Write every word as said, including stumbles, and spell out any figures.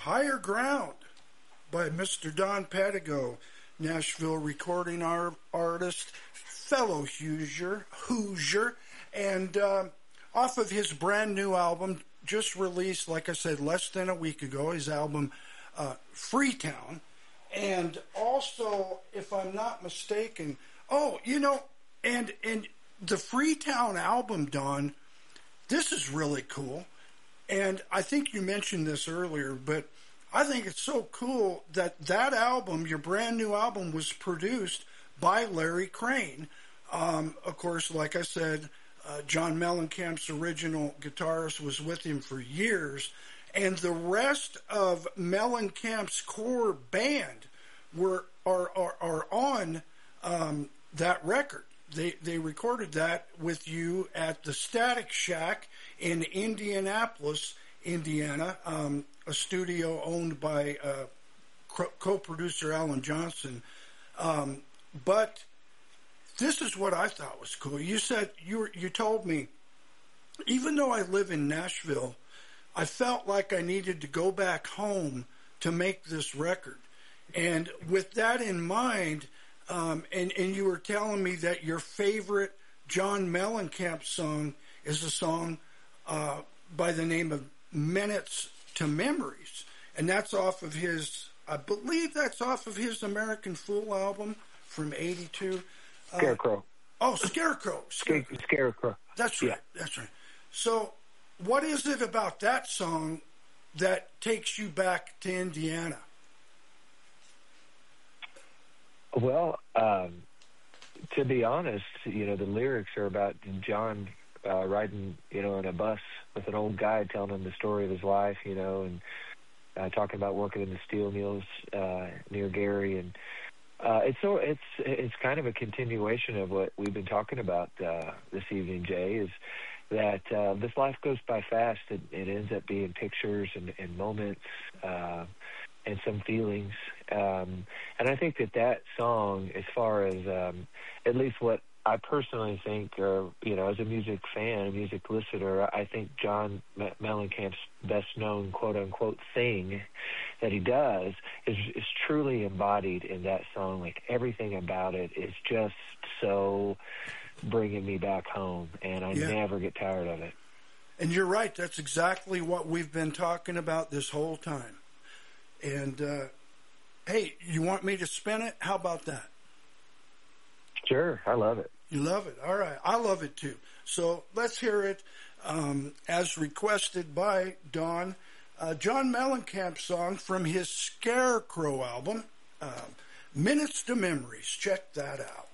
Higher Ground by Mister Don Pedigo, Nashville recording art, artist, fellow Hoosier, Hoosier, and uh, off of his brand new album, just released, like I said, less than a week ago, his album uh, Freetown. And also, if I'm not mistaken, oh, you know, and and the Freetown album, Don, this is really cool. And I think you mentioned this earlier, but I think it's so cool that that album, your brand new album, was produced by Larry Crane. Um, of course, like I said, uh, John Mellencamp's original guitarist was with him for years, and the rest of Mellencamp's core band were are are, are on um, that record. They they recorded that with you at the Static Shack in Indianapolis, Indiana, um, a studio owned by uh, co-producer Alan Johnson. Um, but this is what I thought was cool. You said you were, you told me, even though I live in Nashville, I felt like I needed to go back home to make this record. And with that in mind, um, and, and you were telling me that your favorite John Mellencamp song is a song uh, by the name of Minutes to Memories. And that's off of his, I believe that's off of his American Fool album from eighty-two. Uh, Scarecrow. Oh, Scarecrow. Scarecrow. Scarecrow. That's right. Yeah. That's right. So what is it about that song that takes you back to Indiana? Well, um, to be honest, you know, the lyrics are about John uh, riding, you know, in a bus with an old guy telling him the story of his life, you know, and uh, talking about working in the steel mills uh, near Gary. And uh, it's so it's it's kind of a continuation of what we've been talking about uh, this evening, Jay, is that uh, this life goes by fast. It, it ends up being pictures and, and moments uh, and some feelings. Um, and I think that that song, as far as um, at least what I personally think, or, you know, as a music fan, a music listener, I think John Mellencamp's best-known quote-unquote thing that he does is, is truly embodied in that song. Like, everything about it is just so bringing me back home, and I yeah. never get tired of it. And you're right. That's exactly what we've been talking about this whole time. And, uh, hey, you want me to spin it? How about that? Sure. I love it. You love it. All right. I love it, too. So let's hear it um, as requested by Don. Uh, John Mellencamp's song from his Scarecrow album, uh, Minutes to Memories. Check that out.